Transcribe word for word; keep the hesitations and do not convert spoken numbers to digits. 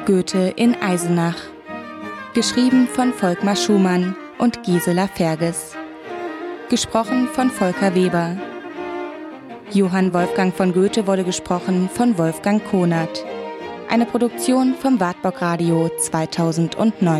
Goethe in Eisenach. Geschrieben von Volkmar Schumann und Gisela Ferges. Gesprochen von Volker Weber. Johann Wolfgang von Goethe wurde gesprochen von Wolfgang Konert. Eine Produktion vom Wartburg Radio zweitausendneun.